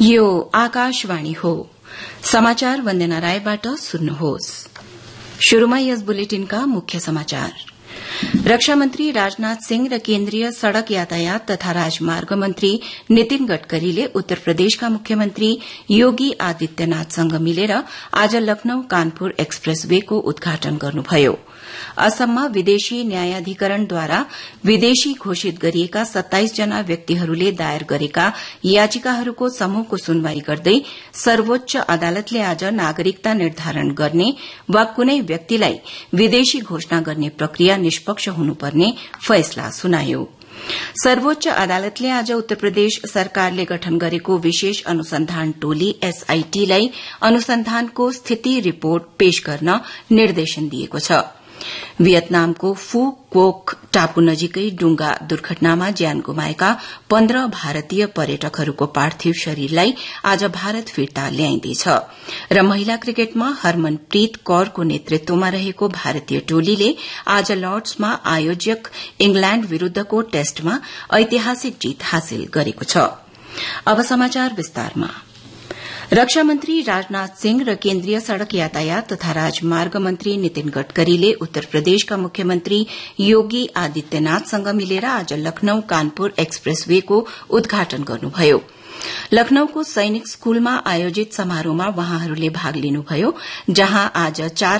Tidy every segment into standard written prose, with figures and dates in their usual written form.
यो आकाशवाणी हो। समाचार वन्दना रायबाट सुन्नुहोस्। शुरूमा यस बुलेटिनका मुख्य समाचार। रक्षा मन्त्री राजनाथ सिंह र केन्द्रीय सड़क यातायात तथा राजमार्ग मन्त्री नितिन गडकरीले उत्तर प्रदेशका मुख्यमन्त्री योगी आदित्यनाथसँग मिलेर आज लखनऊ कानपुर एक्सप्रेसवेको उद्घाटन गर्नुभयो। असममा विदेशी न्यायाधिकरणद्वारा विदेशी घोषित गरिएका 27 जना व्यक्तिहरूले दायर गरेका याचिकाहरूको समूहको सुनवाई गर्दै सर्वोच्च अदालतले आज नागरिकता निर्धारण गर्ने वा कुनै व्यक्तिलाई विदेशी घोषणा गर्ने प्रक्रिया निष्पक्ष हुनुपर्ने फैसला सुनायो। सर्वोच्च अदालतले आज उत्तर प्रदेश सरकारले गठन गरेको विशेष अनुसन्धान टोली एसआईटीलाई अनुसन्धानको स्थिति रिपोर्ट पेश गर्न निर्देशन दिएको छ। वियतनामको फू कोक टापु नजिकै डुंगा दुर्घटनामा ज्यान गुमाएका 15 भारतीय पर्यटकहरूको पार्थिव शरीरलाई आज भारत फिर्ता ल्याइँदैछ र महिला क्रिकेटमा हरमनप्रीत कौरको नेतृत्वमा रहेको भारतीय टोलीले आज लर्ड्समा आयोजक इंग्ल्याण्ड विरूद्धको टेस्टमा ऐतिहासिक जीत हासिल गरेको छ। अब समाचार विस्तारमा। रक्षा मन्त्री राजनाथ सिंह र केन्द्रीय सड़क यातायात तथा राजमार्ग मन्त्री नितिन गडकरीले उत्तर प्रदेशका मुख्यमन्त्री योगी आदित्यनाथसँग मिलेर आज लखनऊ कानपुर एक्सप्रेसवेको उद्घाटन गर्नुभयो। लखनऊको सैनिक स्कूलमा आयोजित समारोहमा वहाँहरूले भाग लिनुभयो, जहाँ आज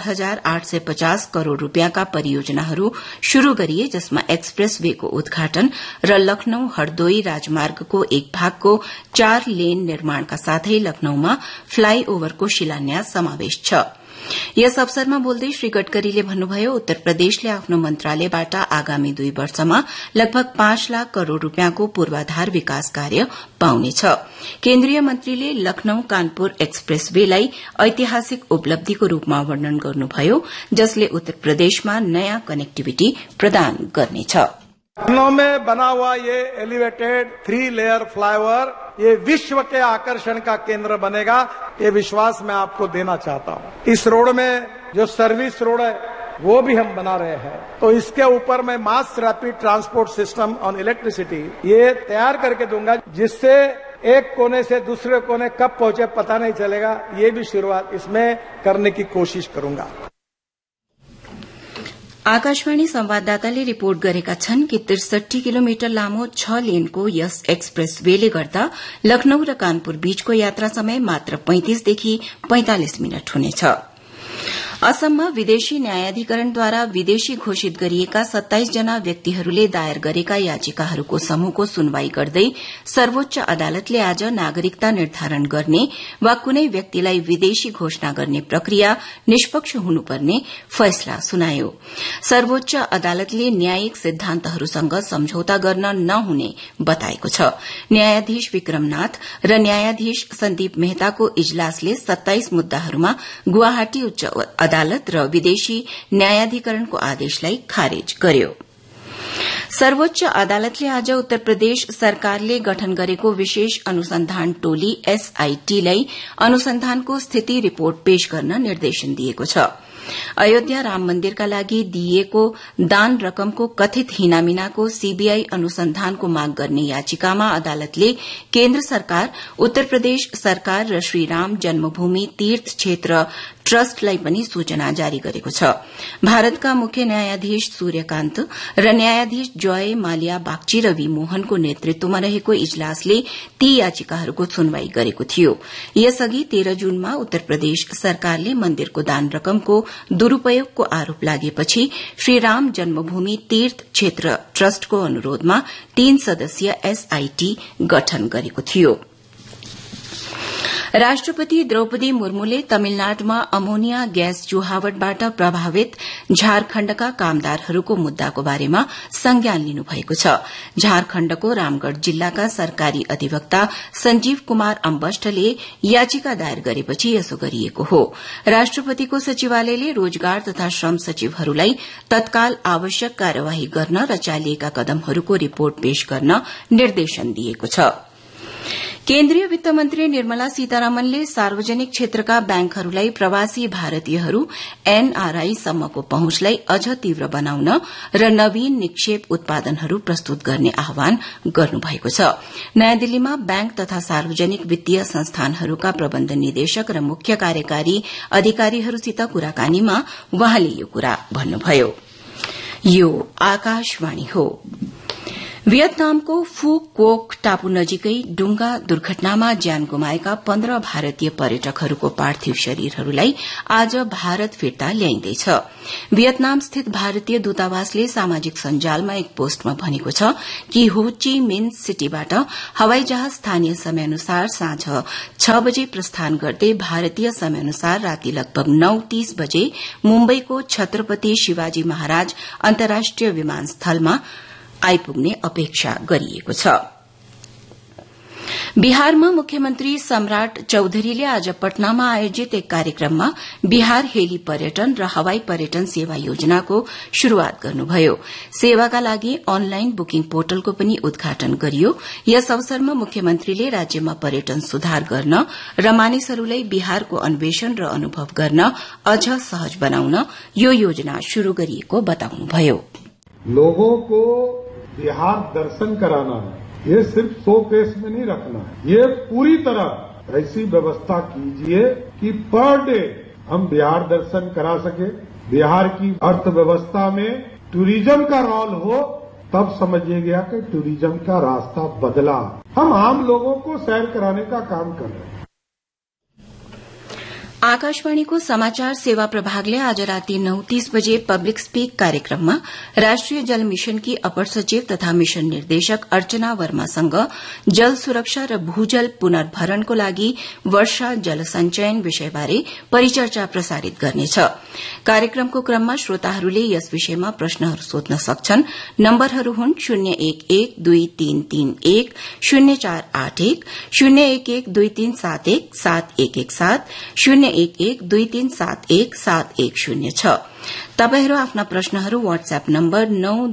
4,850 करोड़ रूपियाँका परियोजनाहरू शुरू गरिए, जसमा एक्सप्रेसवेको उद्घाटन र लखनऊ हरदोई राजमार्गको एक भागको 4 लेन निर्माणका साथै लखनऊमा फ्लाईओभरको शिलान्यास समावेश छ। यस अवसरमा बोल्दै श्री गडकरीले भन्नुभयो, उत्तर प्रदेशले आफ्नो मन्त्रालयबाट आगामी 2 वर्षमा लगभग 5 लाख करोड़ रूपियाँको पूर्वाधार विकास कार्य पाउनेछ। केन्द्रीय मन्त्रीले लखनऊ कानपुर एक्सप्रेसवेलाई ऐतिहासिक उपलब्धिको रूपमा वर्णन गर्नुभयो, जसले उत्तर प्रदेशमा नयाँ कनेक्टिभिटी प्रदान गर्नेछ। लखनऊ में बना हुआ ये एलिवेटेड 3 लेयर फ्लाईओवर ये विश्व के आकर्षण का केंद्र बनेगा, ये विश्वास मैं आपको देना चाहता हूँ। इस रोड में जो सर्विस रोड है वो भी हम बना रहे हैं, तो इसके ऊपर मैं mass rapid transport system on electricity ये तैयार करके दूंगा, जिससे एक कोने से दूसरे कोने कब पहुंचे पता नहीं चलेगा। ये भी शुरुआत इसमें करने की कोशिश करूंगा। आकाशवाणी संवाददाताले रिपोर्ट गरेका छन् कि 63 किलोमिटर लामो 6 लेनको यस एक्सप्रेसवेले गर्दा लखनऊ र कानपुर बीचको यात्रा समय मात्र 35 देखि 45 मिनट हुनेछ। असममा विदेशी न्यायाधिकरणद्वारा विदेशी घोषित गरिएका 27 जना व्यक्तिहरूले दायर गरेका याचिकाहरूको समूहको सुनवाई गर्दै सर्वोच्च अदालतले आज नागरिकता निर्धारण गर्ने वा कुनै व्यक्तिलाई विदेशी घोषणा गर्ने प्रक्रिया निष्पक्ष हुनुपर्ने फैसला सुनायो। सर्वोच्च अदालतले न्यायिक सिद्धान्तहरूसँग सम्झौता गर्न नहुने बताएको छ। न्यायाधीश विक्रमनाथ र न्यायाधीश सन्दीप मेहताको इजलासले 27 मुद्दाहरूमा गुवाहाटी उच्च अदालत र विदेशी न्यायाधिकरणको आदेशलाई खारेज गर्यो। सर्वोच्च अदालतले आज उत्तर प्रदेश सरकारले गठन गरेको विशेष अनुसन्धान टोली एसआईटीलाई अनुसन्धानको स्थिति रिपोर्ट पेश गर्न निर्देशन दिएको छ। अयोध्या राम मन्दिरका लागि दिइएको दान रकमको कथित हिनामिनाको सीबीआई अनुसन्धानको माग गर्ने याचिकामा अदालतले केन्द्र सरकार, उत्तर प्रदेश सरकार र श्रीराम जन्मभूमि तीर्थ क्षेत्र ट्रस्टलाई पनि सूचना जारी गरेको छ। भारतका मुख्य न्यायाधीश सूर्यकान्त र न्यायाधीश जय माल्या बागची रवि मोहनको नेतृत्वमा रहेको इजलासले ती याचिकाहरूको सुनवाई गरेको थियो। यसअघि 13 जुनमा उत्तर प्रदेश सरकारले मन्दिरको दान रकमको दुरूपयोगको आरोप लागेपछि श्रीराम जन्मभूमि तीर्थ क्षेत्र ट्रस्टको अनुरोधमा 3 सदस्यीय एसआईटी गठन गरेको थियो। राष्ट्रपति द्रौपदी मुर्मुले तमिलनाडुमा अमोनिया ग्यास चुहावटबाट प्रभावित झारखण्डका कामदारहरूको मुद्दाको बारेमा संज्ञान लिनुभएको छ। झारखण्डको रामगढ़ जिल्लाका सरकारी अधिवक्ता संजीव कुमार अम्बष्टले याचिका दायर गरेपछि यसो गरिएको हो। राष्ट्रपतिको सचिवालयले रोजगार तथा श्रम सचिवहरूलाई तत्काल आवश्यक कार्यवाही गर्न र चालिएका कदमहरूको रिपोर्ट पेश गर्न निर्देशन दिएको छ। केन्द्रीय वित्त मन्त्री निर्मला सीतारमणले सार्वजनिक क्षेत्रका ब्याङ्कहरूलाई प्रवासी भारतीयहरू एनआरआई सम्मको पहुँचलाई अझ तीव्र बनाउन र नवीन निक्षेप उत्पादनहरू प्रस्तुत गर्ने आह्वान गर्नुभएको छ। नयाँ दिल्लीमा ब्याङ्क तथा सार्वजनिक वित्तीय संस्थानहरूका प्रबन्ध निदेशक र मुख्य कार्यकारी अधिकारीहरूसित कुराकानीमा वहाँले यो कुरा भन्नुभयो। यो आकाशवाणी हो। वियतनामको फू कोक टापु नजिकै डुंगा दुर्घटनामा ज्यान गुमाएका 15 भारतीय पर्यटकहरूको पार्थिव शरीरहरूलाई आज भारत फिर्ता ल्याइँदैछ। वियतनाम स्थित भारतीय दूतावासले सामाजिक सञ्जालमा एक पोस्टमा भनेको छ कि हो ची मिन सिटीबाट हवाई जहाज स्थानीय समयअनुसार साँझ 6 बजे प्रस्थान गर्दै भारतीय समयअनुसार राति लगभग 9:30 बजे मुम्बईको छत्रपति शिवाजी महाराज अन्तर्राष्ट्रिय विमानस्थलमा आइपुग्ने अपेक्षा गरिएको छ। बिहारमा मुख्यमन्त्री सम्राट चौधरीले आज पटनामा आयोजित एक कार्यक्रममा बिहार हेली पर्यटन र हवाई पर्यटन सेवा योजनाको शुरूआत गर्नुभयो। सेवाका लागि अनलाइन बुकिङ पोर्टलको पनि उद्घाटन गरियो। यस अवसरमा मुख्यमन्त्रीले राज्यमा पर्यटन सुधार गर्न र मानिसहरूलाई बिहारको अन्वेषण र अनुभव गर्न अझ सहज बनाउन यो योजना शुरू गरिएको बताउनुभयो। लोगों को बिहार दर्शन कराना है, ये सिर्फ शो केस में नहीं रखना है। ये पूरी तरह ऐसी व्यवस्था कीजिए कि पर डे हम बिहार दर्शन करा सके। बिहार की अर्थव्यवस्था में टूरिज्म का रोल हो, तब समझिएगा कि टूरिज्म का रास्ता बदला। हम आम लोगों को सैर कराने का काम कर रहे हैं। आकाशवाणीको समाचार सेवा प्रभागले आज राति 9:30 बजे पब्लिक स्पीक कार्यक्रममा राष्ट्रिय जल मिशनकी अपर सचिव तथा मिशन निर्देशक अर्चना वर्मासँग जल सुरक्षा र भूजल पुनर्भरणको लागि वर्षा जल संचयन विषयबारे परिचर्चा प्रसारित गर्नेछ। कार्यक्रमको क्रममा श्रोताहरूले यस विषयमा प्रश्नहरू सोध्न सक्छन्। नम्बरहरू हुन् 011-2331 0481, 011-2371 7117, 011-2371-7106। तपाईहरू आफ्ना प्रश्नहरू व्हाट्सएप नम्बर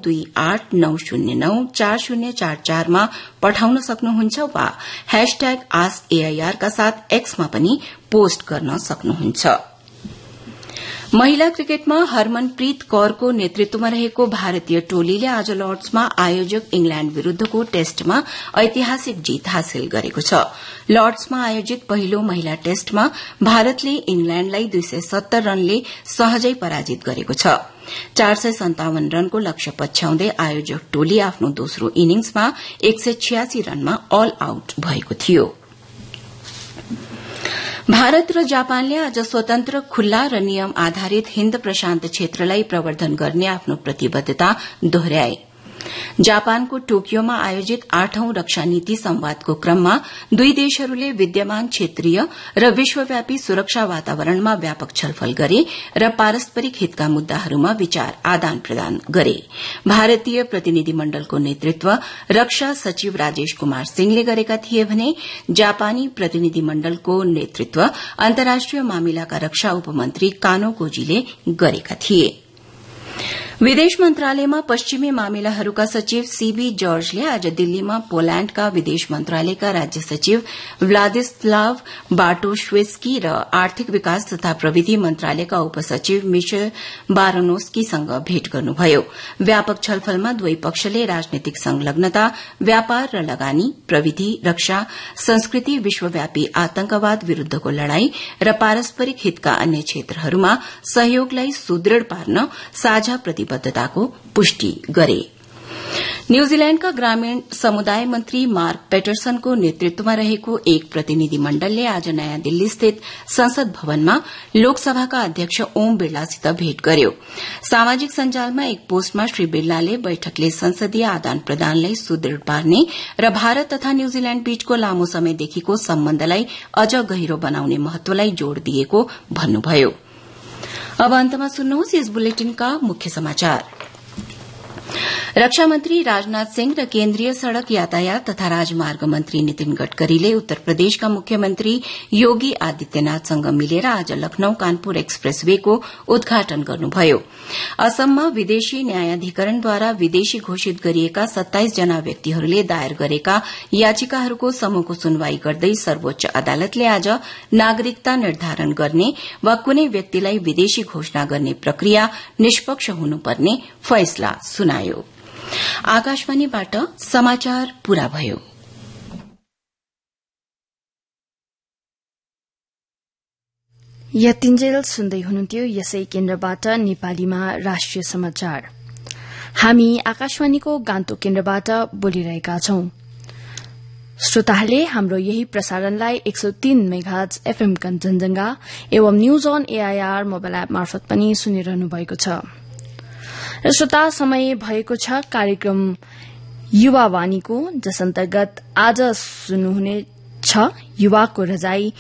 9289094044 मा पठाउन सक्नुहुन्छ वा #AskAIR का साथ एक्समा पनि पोस्ट गर्न सक्नुहुन्छ। महिला क्रिकेटमा हरमनप्रीत कौरको नेतृत्वमा रहेको भारतीय टोलीले आज लर्ड्समा आयोजक इंग्ल्याण्ड विरूद्धको टेस्टमा ऐतिहासिक जीत हासिल गरेको छ। लर्ड्समा आयोजित पहिलो महिला टेस्टमा भारतले इंग्ल्याण्डलाई 270 रनले सहजै पराजित गरेको छ। 457 रनको लक्ष्य पछ्याउँदै आयोजक टोली आफ्नो दोस्रो इनिङ्समा 186 रनमा अल आउट भएको थियो। भारत र जापानले आज स्वतन्त्र खुल्ला र नियम आधारित हिन्द प्रशान्त क्षेत्रलाई प्रवर्धन गर्ने आफ्नो प्रतिबद्धता दोहोर्याए। जापानको टोकियोमा आयोजित 8औं रक्षा नीति संवादको क्रममा दुई देशहरूले विद्यमान क्षेत्रीय र विश्वव्यापी सुरक्षा वातावरणमा व्यापक छलफल गरे र पारस्परिक हितका मुद्दाहरूमा विचार आदान प्रदान गरे। भारतीय प्रतिनिधिमण्डलको नेतृत्व रक्षा सचिव राजेश कुमार सिंहले गरेका थिए भने जापानी प्रतिनिधिमण्डलको नेतृत्व अन्तर्राष्ट्रिय मामिलाका रक्षा उपमन्त्री कानो कोजीले गरेका थिए। विदेश मन्त्रालयमा पश्चिमी मामिलाहरूका सचिव सीबी जर्जले आज दिल्लीमा पोल्याण्डका विदेश मन्त्रालयका राज्य सचिव व्लादिस्लाव बार्टोश्वेस्की र आर्थिक विकास तथा प्रविधि मन्त्रालयका उपसचिव मिशेल बारोनोस्कीसँग भेट गर्नुभयो। व्यापक छलफलमा दुवै पक्षले राजनीतिक संलग्नता, व्यापार र लगानी, प्रविधि, रक्षा, संस्कृति, विश्वव्यापी आतंकवाद विरूद्धको लड़ाई र पारस्परिक हितका अन्य क्षेत्रहरूमा सहयोगलाई सुदृढ़ पार्न साझा प्रतिबद्धताको पुष्टि गरे। न्यूजील्याण्डका ग्रामीण समुदाय मन्त्री मार्क पेटरसनको नेतृत्वमा रहेको एक प्रतिनिधिमण्डलले आज नयाँ दिल्ली स्थित संसद भवनमा लोकसभाका अध्यक्ष ओम बिड़लासित भेट गर्यो। सामाजिक सञ्जालमा एक पोस्टमा श्री बिड़लाले बैठकले संसदीय आदान प्रदानलाई सुदृढ़ पार्ने र भारत तथा न्यूजील्याण्ड बीचको लामो समयदेखिको सम्बन्धलाई अझ गहिरो बनाउने महत्वलाई जोड़ दिएको भन्नुभयो। अब अन्तमा सुन्नुहोस् यस बुलेटिनका मुख्य समाचार। रक्षा मन्त्री राजनाथ सिंह र केन्द्रीय सड़क यातायात तथा राजमार्ग मन्त्री नितिन गडकरीले उत्तर प्रदेशका मुख्यमन्त्री योगी आदित्यनाथसँग मिलेर आज लखनऊ कानपुर एक्सप्रेस वेको उद्घाटन गर्नुभयो। असममा विदेशी न्यायाधिकरणद्वारा विदेशी घोषित गरिएका 27 जना व्यक्तिहरूले दायर गरेका याचिकाहरूको समूहको सुनवाई गर्दै सर्वोच्च अदालतले आज नागरिकता निर्धारण गर्ने वा कुनै व्यक्तिलाई विदेशी घोषणा गर्ने प्रक्रिया निष्पक्ष हुनुपर्ने फैसला सुनायो। आकाशवाणीबाट समाचार पूरा भयो। यतिन्जेल सुन्दै हुनुहुन्थ्यो यसै केन्द्रबाट नेपालीमा राष्ट्रिय समाचार। हामी आकाशवाणीको गान्तोक केन्द्रबाट बोलिरहेका छौं। श्रोताहरूले हाम्रो यही प्रसारणलाई 103 मेगाहर्ज एफएम कञ्चनजंघा एवं news on AIR mobile app मार्फत पनि सुनिरहनु भएको छ। श्रोता, समय भएको छ कार्यक्रम युवा वाणीको, जस अन्तर्गत आज सुन्नुहुने छ युवाको रजाई